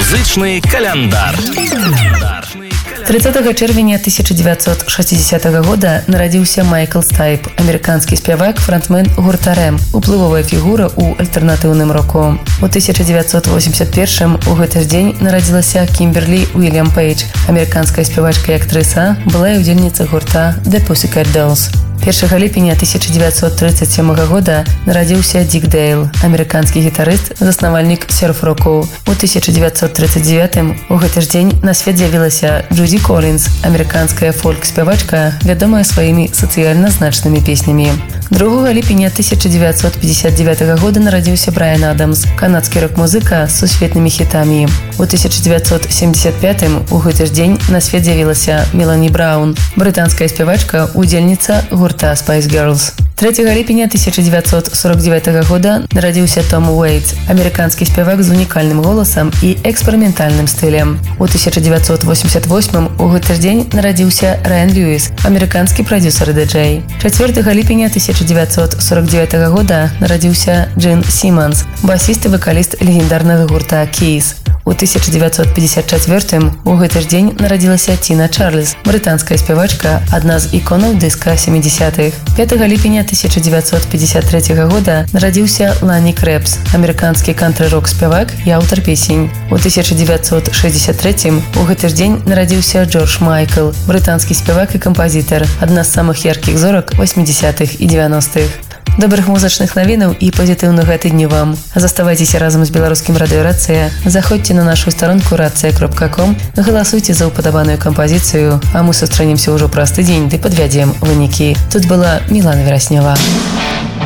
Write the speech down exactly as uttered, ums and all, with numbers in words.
Музычны каляндар. тридцатага чэрвеня тысяча девятьсот шестидесятого года нарадзіўся Майкл Стайп, амерыканскі спявак, фронтмен гурта рэм, уплывовая фігура ў альтэрнатыўным року. У тысяча девятьсот восемьдесят первым у гэты ж дзень нарадзілася Кімберлі Уільям Пейдж, амерыканская спявачка і актрыса, была і ўдзельніца гурта The Pussycat Dolls. першага ліпеня тысяча девятьсот тридцать седьмого года нарадзіўся Дик Дейл, амерыканскі гітарыст, заснавальнік серф-року. У тысяча девятьсот тридцать девятым у гэты ж дзень на свет з'явілася Джуді Коллінз, амерыканская фольк-спявачка, вядомая сваімі сацыяльна значнымі песнямі. другога ліпеня тысяча девятьсот пятьдесят девятого года нарадзіўся Брайан Адамс, канадскі рок-музыка з сусветнымі хітамі. У тысяча девятьсот семьдесят пятым у гэты ж дзень на свет з'явілася Мелані Браун, брытанская спявачка, удзельніца гурта Spice Girls. трэцяга ліпеня тысяча девятьсот сорок девятого года нарадзіўся Том Уэйтс, амерыканскі спявак з унікальным голасам і эксперыментальным стылем. У тысяча девятьсот восемьдесят восьмым у гэты ж дзень нарадзіўся Райан Льюіс, амерыканскі прадзюсар і ди-джэй. чацвёртага ліпеня тысяча девятьсот сорок девятого года нарадзіўся Джин Сіммонс, басіст і вакаліст легендарнага гурта Kiss. У тысяча девятьсот пятьдесят четвёртым у гэты ж дзень нарадзілася Тіна Чарльз, брытанская спявачка, адна з іконаў дыска сямідзесятых. пятага ліпеня тысяча девятьсот пятьдесят третьего года нарадзіўся Ланні Крэпс, амерыканскі кантры-рок спявак і аўтар песень. У тысяча девятьсот шестьдесят третьем у гэты ж дзень нарадзіўся Джордж Майкл, брытанскі спявак і кампазітар, адна з самых яркіх зорак восьмідзесятых і дзевяностых. Добрых музычных навінаў і пазітыўнага тыдню вам. Заставайцеся разам з беларускім радыёрацыя, заходзьце на нашу старонку рацыя кропка ком, галасуйце за ўпадабаную кампазіцыю, а мы сустрэнемся ўжо праз тыдзень ды падвядзем вынікі. Тут была Мілана Вераснева.